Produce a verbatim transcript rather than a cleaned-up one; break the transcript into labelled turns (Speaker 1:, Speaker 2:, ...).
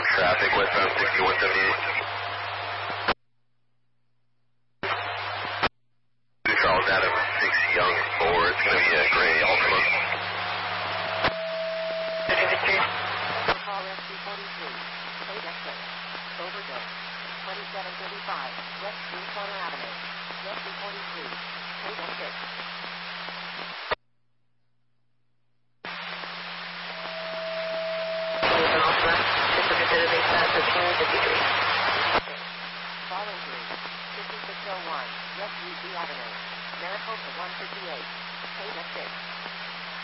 Speaker 1: Traffic westbound sixty-one seventy-eight. Charles Adam six Young four. It's going to be a gray Altima.
Speaker 2: Call S C forty-three. Code exit. Overdose. twenty-seven thirty-five. West Green Corner Avenue. S C forty-three. Code exit. Follow through. fifty-six oh one. West U C Avenue. Maricopa one fifty-eight. Code exit.